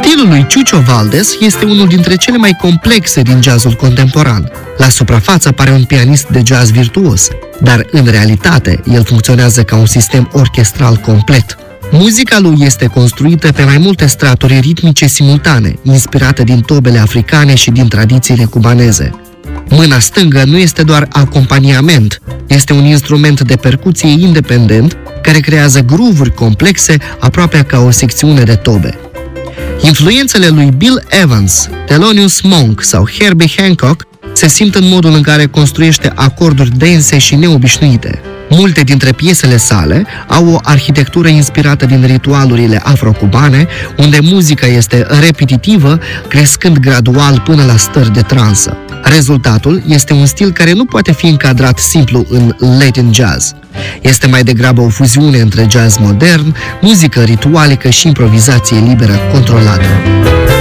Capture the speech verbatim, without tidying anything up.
Stilul lui Chucho Valdés este unul dintre cele mai complexe din jazzul contemporan. La suprafață pare un pianist de jazz virtuos, dar în realitate el funcționează ca un sistem orchestral complet. Muzica lui este construită pe mai multe straturi ritmice simultane, inspirate din tobele africane și din tradițiile cubaneze. Mâna stângă nu este doar acompaniament, este un instrument de percuție independent care creează groove-uri complexe aproape ca o secțiune de tobe. Influențele lui Bill Evans, Thelonious Monk sau Herbie Hancock se simt în modul în care construiește acorduri dense și neobișnuite. Multe dintre piesele sale au o arhitectură inspirată din ritualurile afro-cubane, unde muzica este repetitivă, crescând gradual până la stări de transă. Rezultatul este un stil care nu poate fi încadrat simplu în Latin jazz. Este mai degrabă o fuziune între jazz modern, muzică ritualică și improvizație liberă controlată.